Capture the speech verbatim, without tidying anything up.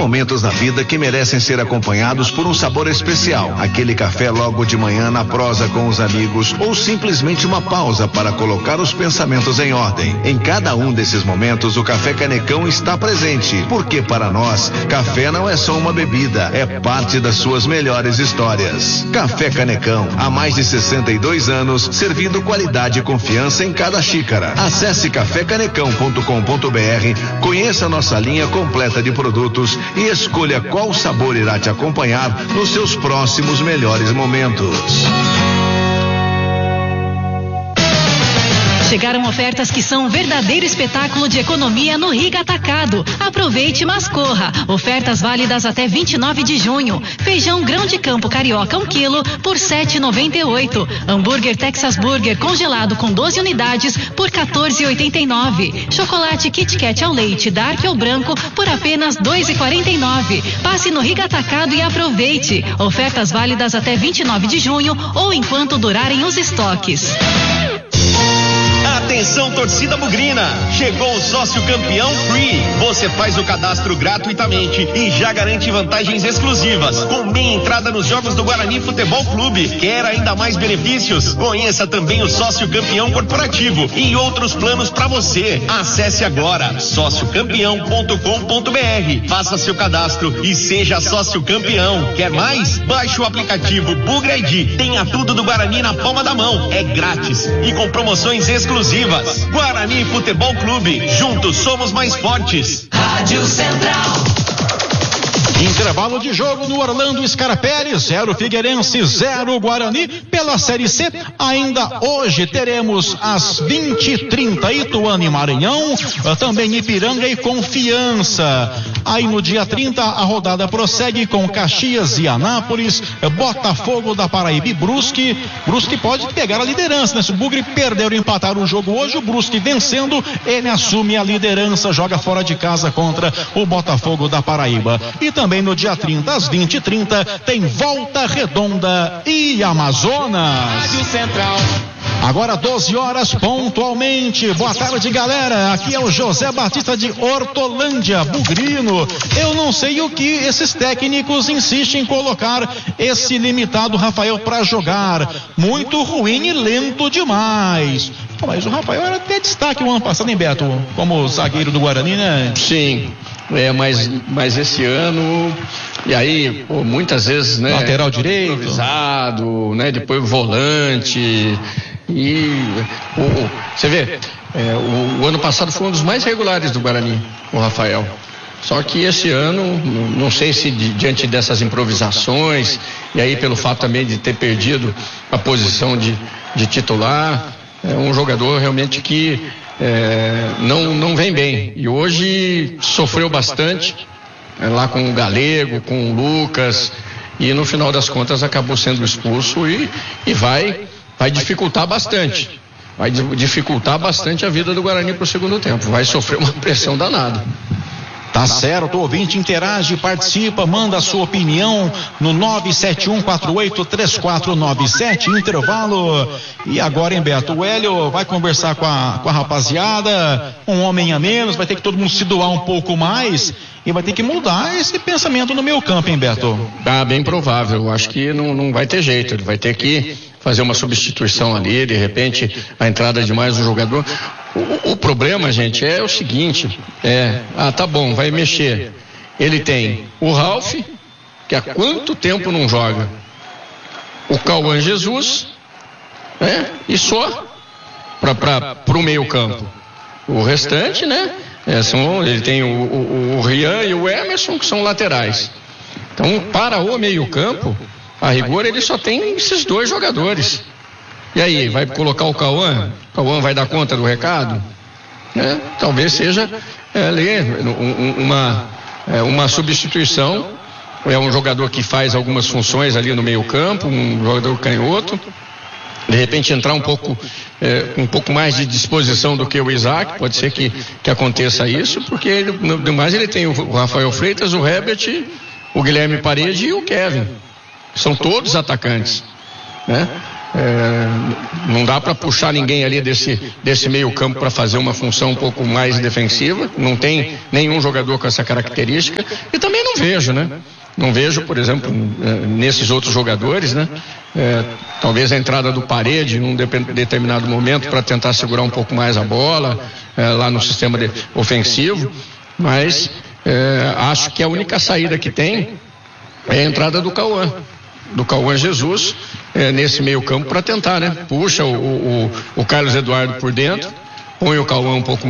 momentos na vida que merecem ser acompanhados por um sabor especial. Aquele café logo de manhã na prosa com os amigos ou simplesmente uma pausa para colocar os pensamentos em ordem. Em cada um desses momentos, o Café Canecão está presente, porque para nós, café não é só uma bebida, é parte das suas melhores histórias. Café Canecão, há mais de sessenta e dois anos, servindo qualidade e confiança em cada xícara. Acesse café canecão ponto com ponto br, conheça nossa linha completa de produtos e escolha qual sabor irá te acompanhar nos seus próximos melhores momentos. Chegaram ofertas que são um verdadeiro espetáculo de economia no Riga Atacado. Aproveite, mas corra. Ofertas válidas até vinte e nove de junho. Feijão grão de campo carioca um quilo por sete e noventa e oito. Hambúrguer Texas Burger congelado com doze unidades por quatorze e oitenta e nove. Chocolate Kit Kat ao leite Dark ou branco por apenas dois e quarenta e nove. Passe no Riga Atacado e aproveite. Ofertas válidas até vinte e nove de junho ou enquanto durarem os estoques. Atenção, torcida bugrina! Chegou o sócio campeão Free. Você faz o cadastro gratuitamente e já garante vantagens exclusivas, com meia entrada nos jogos do Guarani Futebol Clube. Quer ainda mais benefícios? Conheça também o sócio campeão corporativo e outros planos para você. Acesse agora sócio campeão ponto com ponto br. Faça seu cadastro e seja sócio campeão. Quer mais? Baixe o aplicativo Bugra I D. Tenha tudo do Guarani na palma da mão. É grátis e com promoções exclusivas. Guarani Futebol Clube, juntos somos mais fortes. Rádio Central. Intervalo de jogo no Orlando Scarpelli, zero Figueirense, zero Guarani. Pela Série C, ainda hoje teremos às vinte e trinta Ituano e Maranhão, também Ipiranga e Confiança. Aí no dia trinta a rodada prossegue com Caxias e Anápolis, Botafogo da Paraíba e Brusque. Brusque pode pegar a liderança, né? Se o Bugre perder ou empatar o jogo hoje, o Brusque vencendo, ele assume a liderança, joga fora de casa contra o Botafogo da Paraíba. E também Também no dia trinta, às vinte e trinta, tem Volta Redonda e Amazonas. Rádio Central. Agora doze horas pontualmente. Boa tarde, galera. Aqui é o José Batista de Hortolândia, Bugrino. Eu não sei o que esses técnicos insistem em colocar esse limitado Rafael para jogar. Muito ruim e lento demais. Mas o Rafael era até destaque o ano passado, hein, Beto? Como zagueiro do Guarani, né? Sim. É, mas, mas esse ano, e aí, pô, muitas vezes, né? Lateral direito. Improvisado, né? Depois volante. E o, o, você vê, é, o, o ano passado foi um dos mais regulares do Guarani, o Rafael. Só que esse ano, não sei se di, diante dessas improvisações, e aí pelo fato também de ter perdido a posição de, de titular, é um jogador realmente que É, não, não vem bem, e hoje sofreu bastante, é, lá com o Galego, com o Lucas, e no final das contas acabou sendo expulso e, e vai, vai dificultar bastante, vai dificultar bastante a vida do Guarani para o segundo tempo, vai sofrer uma pressão danada. Tá certo, o ouvinte interage, participa, manda a sua opinião no nove sete um quatro oito três quatro nove sete, intervalo. E agora, hein, Beto, o Hélio vai conversar com a, com a rapaziada, um homem a menos, vai ter que todo mundo se doar um pouco mais e vai ter que mudar esse pensamento no meio campo, hein, Beto? Tá bem provável, acho que não, não vai ter jeito, ele vai ter que fazer uma substituição ali, de repente a entrada de mais um jogador. O, o problema, gente, é o seguinte, é, ah, tá bom, vai mexer. Ele tem o Ralf, que há quanto tempo não joga, o Cauã Jesus, né? E só para o meio campo. O restante, né? É, são, ele tem o, o, o Rian e o Emerson, que são laterais. Então, para o meio campo, a rigor, ele só tem esses dois jogadores. E aí, vai colocar o Cauã? O Cauã vai dar conta do recado? É, talvez seja é, ali, uma, é, uma substituição. É um jogador que faz algumas funções ali no meio campo, um jogador canhoto. De repente entrar um pouco, é, um pouco mais de disposição do que o Isaac, pode ser que, que aconteça isso, porque ele, no demais ele tem o Rafael Freitas, o Herbert, o Guilherme Parede e o Kevin. São todos atacantes, né? É, não dá para puxar ninguém ali desse, desse meio campo para fazer uma função um pouco mais defensiva, não tem nenhum jogador com essa característica, e também não vejo, né? Não vejo, por exemplo, nesses outros jogadores, né? É, talvez a entrada do Parede num determinado momento para tentar segurar um pouco mais a bola é, lá no sistema de, ofensivo, mas é, acho que a única saída que tem é a entrada do Cauã. do Cauã Jesus é, nesse meio campo para tentar, né? Puxa o, o, o Carlos Eduardo por dentro, põe o Cauã um pouco